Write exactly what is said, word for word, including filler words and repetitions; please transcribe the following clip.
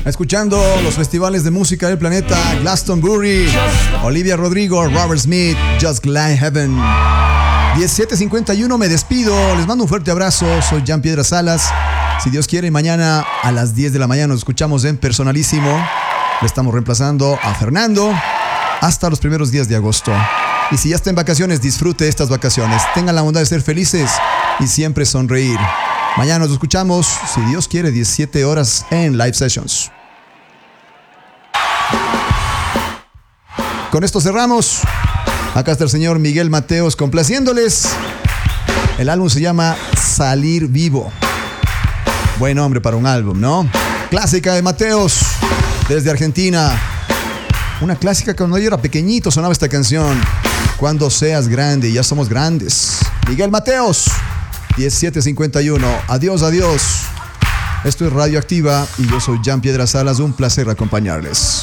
Escuchando los festivales de música del planeta, Glastonbury, Olivia Rodrigo, Robert Smith, Just Like Heaven. diecisiete cincuenta y uno, me despido, les mando un fuerte abrazo, soy Jan Piedra Salas. Si Dios quiere, mañana a las diez de la mañana nos escuchamos en Personalísimo. Le estamos reemplazando a Fernando hasta los primeros días de agosto. Y si ya está en vacaciones, disfrute estas vacaciones. Tengan la bondad de ser felices y siempre sonreír. Mañana nos escuchamos, si Dios quiere, diecisiete horas en Live Sessions. Con esto cerramos. Acá está el señor Miguel Mateos complaciéndoles. El álbum se llama Salir Vivo. Buen nombre para un álbum, ¿no? Clásica de Mateos, desde Argentina. Una clásica que cuando yo era pequeñito sonaba esta canción. Cuando seas grande, ya somos grandes. Miguel Mateos, diecisiete cincuenta y uno. Adiós, adiós. Esto es Radioactiva y yo soy Jan Piedra Salas. Un placer acompañarles.